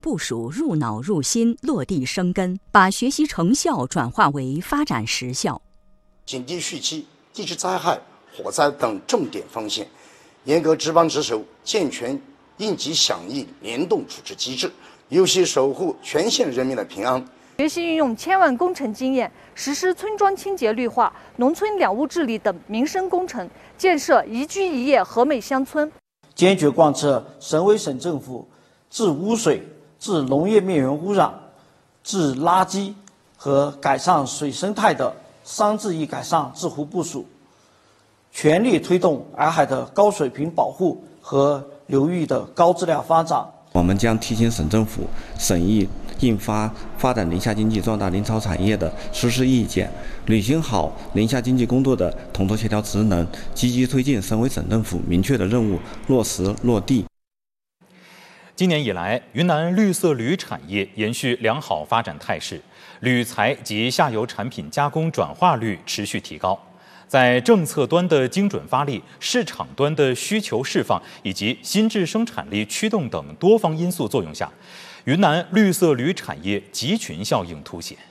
部署入脑入心，落地生根，把学习成效转化为发展实效。 警惕汛期、地质灾害、火灾等重点风险，严格执帮职守，健全应急响应联动处置机制，有效守护全县人民的平安。 学习运用千万工程经验，实施村庄清洁绿化、农村两污治理等民生工程，建设宜居宜业和美乡村。 坚决贯彻省委省政府治污水、治农业面源污染、治垃圾和改善水生态的3治1改善治湖部署，全力推动洱海的高水平保护和流域的高质量发展。 我们将提醒省政府审议印发发展林下经济壮大林草产业的实施意见，履行好林下经济工作的统筹协调职能，积极推进省委省政府明确的任务落实落地。 今年以来，云南绿色铝产业延续良好发展态势，铝材及下游产品加工转化率持续提高。在政策端的精准发力、市场端的需求释放以及新质生产力驱动等多方因素作用下，云南绿色铝产业集群效应凸显。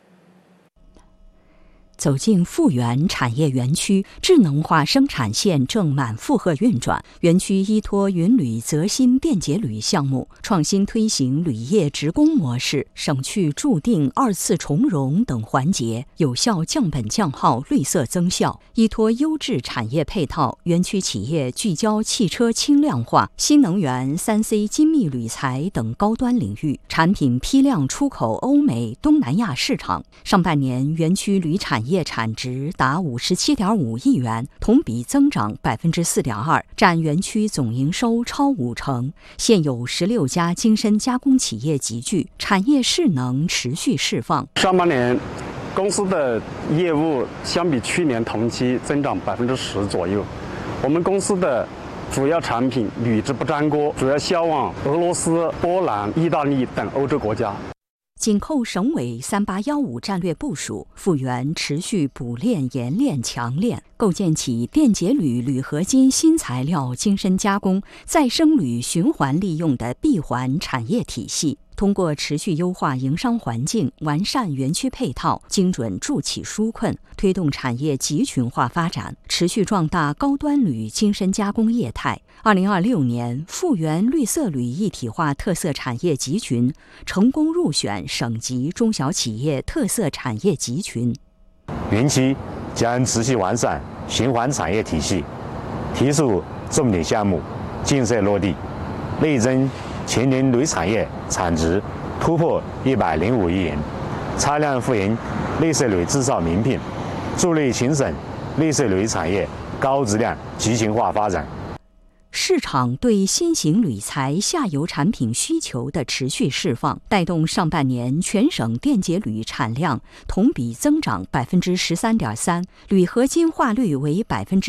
走进富源产业园区，智能化生产线正满负荷运转。园区依托云铝泽锌电解铝项目，创新推行铝业职工模式，省去注定2次重熔等环节，有效降本降耗、绿色增效。依托优质产业配套，园区企业聚焦汽车轻量化、新能源、3C 精密铝材等高端领域，产品批量出口欧美、东南亚市场。上半年，园区铝产业产值达57.5亿元，同比增长4.2%，占园区总营收超50%。现有16家精深加工企业集聚，产业势能持续释放。 上半年，公司的业务相比去年同期增长10%左右。我们公司的主要产品铝制不粘锅，主要销往俄罗斯、波兰、意大利等欧洲国家。 紧扣省委3815战略部署，富源持续补炼、研炼、强炼，构建起电解铝、铝合金新材料精深加工、再生铝循环利用的闭环产业体系。通过持续优化营商环境、完善园区配套、精准助企纾困，推动产业集群化发展，持续壮大高端铝精深加工业态。2026年，富源绿色铝一体化特色产业集群成功入选省级中小企业特色产业集群。 园区将持续完善循环产业体系，提速重点项目建设落地，力争全年铝产业产值突破105亿元，擦亮富源绿色铝制造名片，助力全省绿色铝产业高质量集群化发展。 市场对新型铝材下游产品需求的持续释放，带动上半年全省电解铝产量同比增长13.3%，铝合金化率为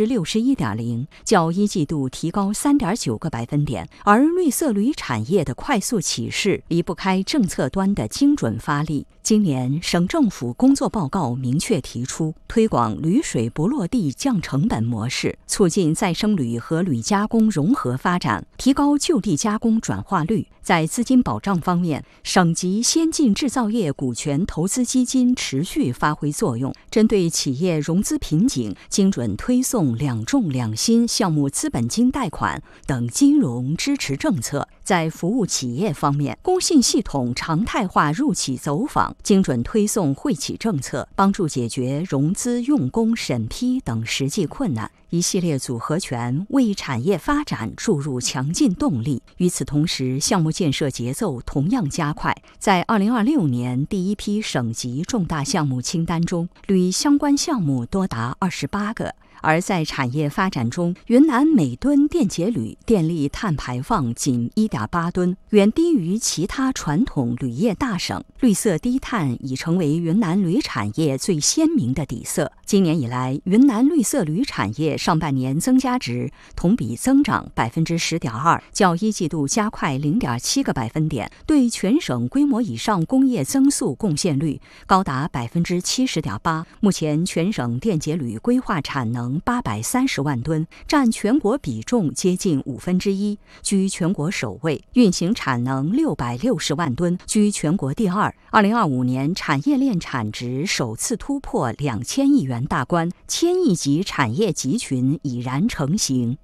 61.0%，较一季度提高3.9个百分点。而绿色铝产业的快速起势，离不开政策端的精准发力。今年省政府工作报告明确提出，推广铝水不落地降成本模式，促进再生铝和铝加工融合发展，提高就地加工转化率。在资金保障方面，省级先进制造业股权投资基金持续发挥作用，针对企业融资瓶颈，精准推送2重2新项目资本金贷款等金融支持政策。在服务企业方面，工信系统常态化入企走访，精准推送惠企政策，帮助解决融资、用工、审批等实际困难。一系列组合拳为产业发展注入强劲动力。与此同时，项目建设节奏同样加快。在2026年第一批省级重大项目清单中，铝相关项目多达28个。而在产业发展中，云南每吨电解铝电力碳排放仅1.8吨，远低于其他传统铝业大省。绿色低碳已成为云南铝产业最鲜明的底色。今年以来，云南绿色铝产业上半年增加值同比增长10.2%，较一季度加快0.7个百分点，对全省规模以上工业增速贡献率高达70.8%。目前全省电解铝规划产能能830万吨，占全国比重接近1/5，居全国首位；运行产能660万吨，居全国第二。2025年产业链产值首次突破2000亿元大关，1000亿级产业集群已然成型。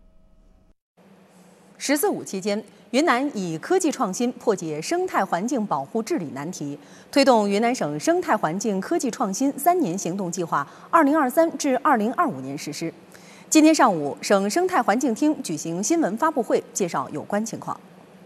14·5期间，云南以科技创新破解生态环境保护治理难题，推动云南省生态环境科技创新3年行动计划2023至2025年实施。今天上午，省生态环境厅举行新闻发布会，介绍有关情况。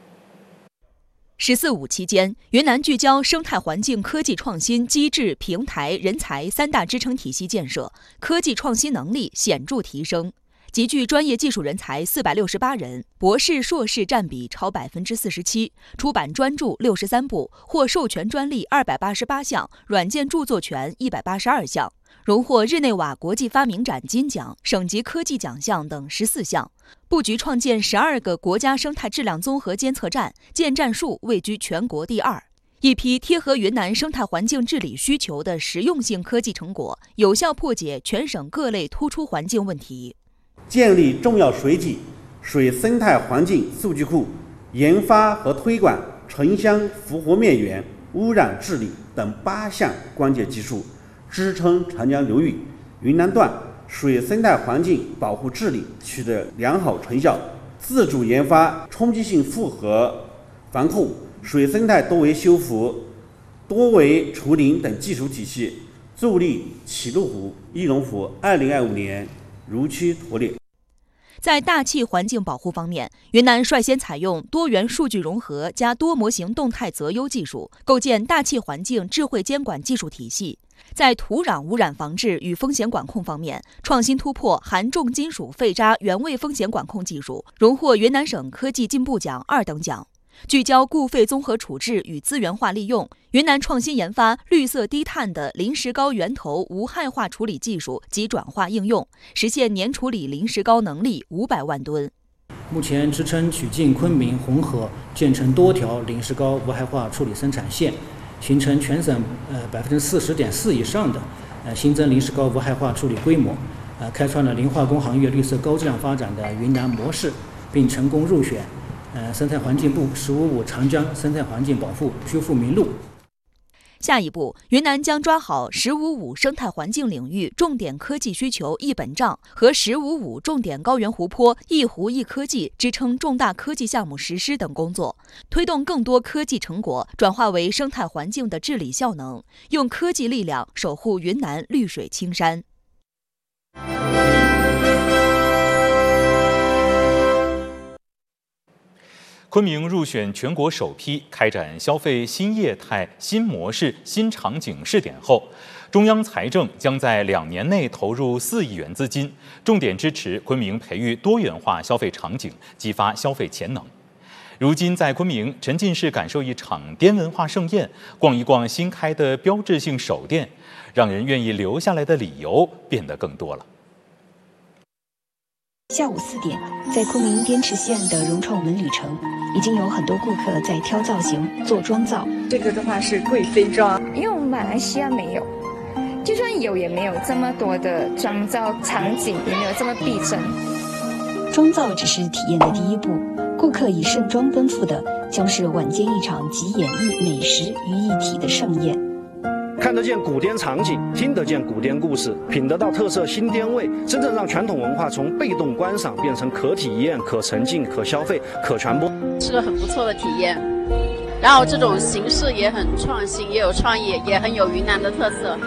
14·5期间，云南聚焦生态环境科技创新机制、平台、人才3大支撑体系建设，科技创新能力显著提升。集聚专业技术人才468人，博士、硕士占比超47%，出版专著63部，获授权专利288项，软件著作权182项，荣获日内瓦国际发明展金奖、省级科技奖项等14项。布局创建12个国家生态质量综合监测站，建站数位居全国第2。一批贴合云南生态环境治理需求的实用性科技成果，有效破解全省各类突出环境问题。 建立重要水体、水生态环境数据库，研发和推广城乡复活面源、污染治理等8项关键技术，支撑长江流域云南段水生态环境保护治理取得良好成效，自主研发冲击性复合防控、水生态多维修复、多维除林等技术体系，助力启路湖、翼龙湖2025年如期脱列。 在大气环境保护方面，云南率先采用多元数据融合加多模型动态择优技术，构建大气环境智慧监管技术体系。在土壤污染防治与风险管控方面，创新突破含重金属废渣原位风险管控技术，荣获云南省科技进步奖2等奖。聚焦固废综合处置与资源化利用，云南创新研发绿色低碳的磷石膏源头无害化处理技术及转化应用，实现年处理磷石膏能力500万吨。 目前支撑曲靖、昆明、红河建成多条磷石膏无害化处理生产线，形成全省40.4%以上的新增磷石膏无害化处理规模，开创了磷化工行业绿色高质量发展的云南模式，并成功入选生态环境部15·5长江生态环境保护修复名录。 下一步，云南将抓好15·5生态环境领域重点科技需求一本账和15·5重点高原湖泊一湖一科技支撑重大科技项目实施等工作，推动更多科技成果转化为生态环境的治理效能，用科技力量守护云南绿水青山。 昆明入选全国首批开展消费新业态、新模式、新场景试点后，中央财政将在2年内投入4亿元资金，重点支持昆明培育多元化消费场景，激发消费潜能。如今在昆明沉浸式感受一场滇文化盛宴，逛一逛新开的标志性首店，让人愿意留下来的理由变得更多了。 下午4点，在昆明滇池西岸的融创文旅城，已经有很多顾客在挑造型、做妆造。 这个的话是贵妃妆，因为我们马来西亚没有，就算有也没有这么多的妆造场景，也没有这么逼真。 妆造只是体验的第一步，顾客以盛装奔赴的将是晚间一场集演绎美食于一体的盛宴。 看得见古滇场景，听得见古滇故事，品得到特色新滇味，真正让传统文化从被动观赏变成可体验、可沉浸、可消费、可传播， 是个很不错的体验。然后这种形式也很创新，也有创意，也很有云南的特色。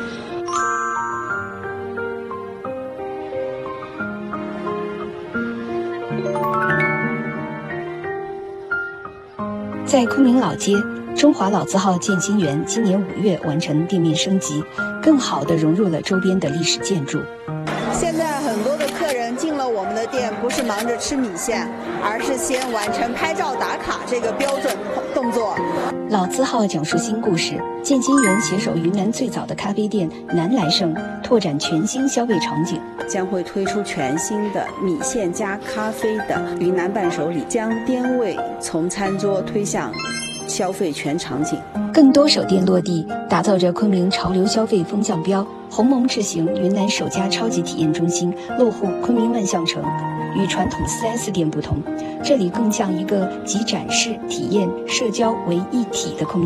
在昆明老街，中华老字号建新园今年5月完成店面升级，更好地融入了周边的历史建筑。 现在很多的客人进了我们的店，不是忙着吃米线，而是先完成拍照打卡这个标准动作。 老字号讲述新故事，建新园携手云南最早的咖啡店南来盛，拓展全新消费场景， 将会推出全新的米线加咖啡的云南伴手礼，将滇味从餐桌推向消费全场景。 更多手店落地，打造着昆明潮流消费风向标。鸿蒙智行云南首家超级体验中心落户昆明万象城，与传统4S 店不同，这里更像一个集展示、体验、社交为一体的空间。